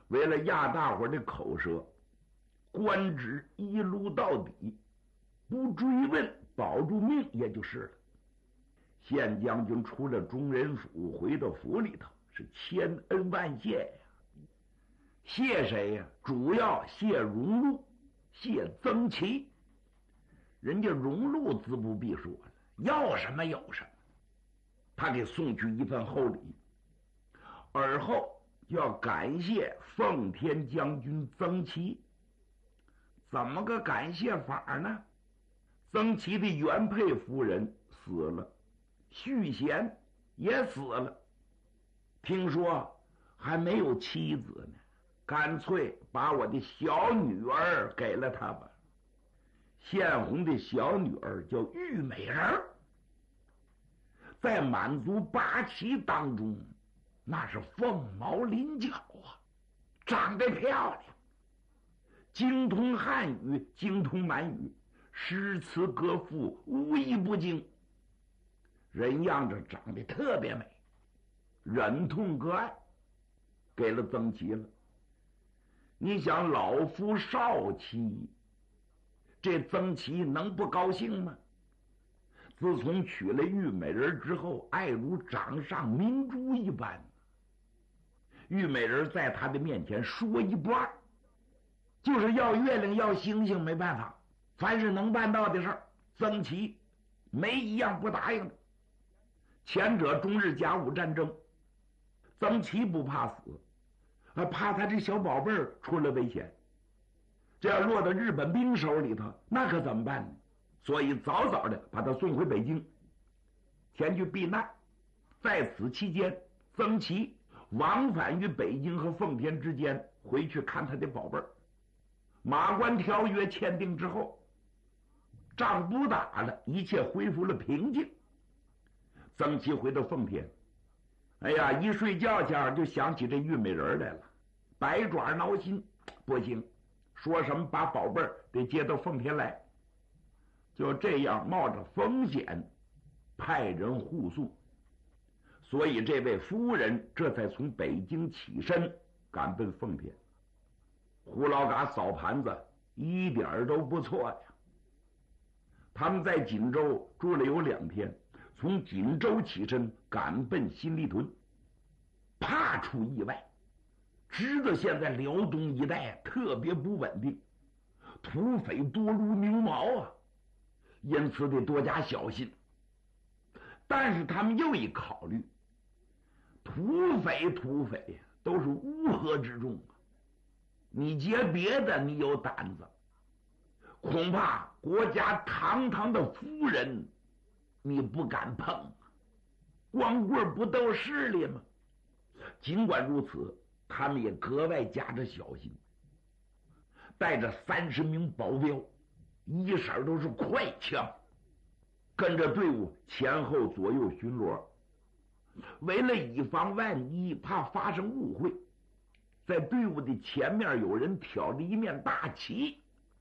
为了压大伙的口舌，官职一路到底，不追问，保住命也就是了。县将军出了中人府，回到府里头，是千恩万谢呀。谢谁呀？主要谢荣禄，谢曾琦。人家荣禄自不必说了，要什么有什么，他给送去一份厚礼。而后要感谢奉天将军曾琦。怎么个感谢法呢？曾琦的原配夫人死了，续弦也死了，听说还没有妻子呢，干脆把我的小女儿给了他吧。献红的小女儿叫玉美人，在满族八旗当中那是凤毛麟角啊，长得漂亮，精通汉语，精通满语，诗词歌赋无一不精，人样子长得特别美，忍痛割爱，给了曾琦了。你想老夫少妻，这曾琦能不高兴吗？自从娶了玉美人之后，爱如掌上明珠一般。玉美人在他的面前说一不二，就是要月亮要星星没办法，凡是能办到的事儿，曾琦没一样不答应的。前者中日甲午战争，曾琦不怕死，怕他这小宝贝儿出了危险，这要落到日本兵手里头，那可怎么办呢？所以早早的把他送回北京，前去避难。在此期间，曾琦往返于北京和奉天之间，回去看他的宝贝儿。马关条约签订之后，仗不打了，一切恢复了平静。曾琦回到奉天，哎呀，一睡觉前就想起这玉美人来了，百爪挠心，不行，说什么把宝贝儿得接到奉天来。就这样冒着风险派人护送，所以这位夫人这才从北京起身赶奔奉天。胡老嘎扫盘子一点都不错呀。他们在锦州住了有2天，从锦州起身赶奔新立屯，怕出意外。知道现在辽东一带特别不稳定，土匪多如牛毛啊，因此得多加小心。但是他们又一考虑，土匪都是乌合之众啊，你劫别的你有胆子，恐怕国家堂堂的夫人你不敢碰啊，光棍不斗势力吗？尽管如此，他们也格外加着小心，带着30名保镖，一色都是快枪，跟着队伍前后左右巡逻。为了以防万一，怕发生误会，在队伍的前面有人挑着一面大旗，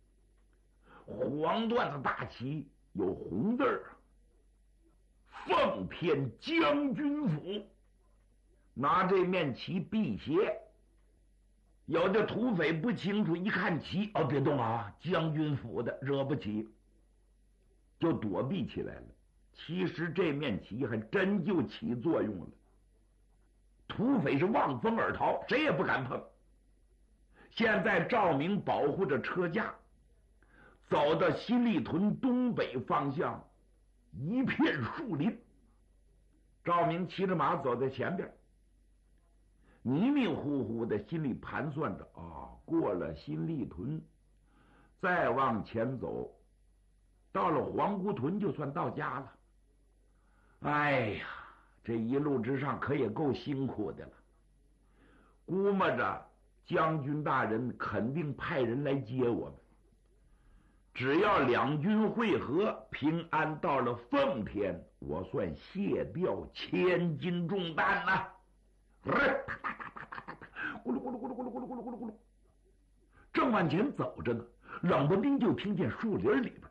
黄缎的大旗有红字儿，奉天将军府，拿这面旗辟邪。有的土匪不清楚，一看旗，别动啊，将军府的，惹不起，就躲避起来了。其实这面旗还真就起作用了，土匪是望风而逃，谁也不敢碰。现在赵明保护着车架，走到新立屯东北方向，一片树林。赵明骑着马走在前边，迷迷糊糊的，心里盘算着过了新立屯，再往前走，到了黄姑屯就算到家了。哎呀，这一路之上可也够辛苦的了。估摸着将军大人肯定派人来接我们，只要两军会合，平安到了奉天，我算卸掉千斤重担呐！咕噜咕噜咕噜咕噜咕噜咕噜咕噜咕噜，正往前走着呢，冷不丁就听见树林里边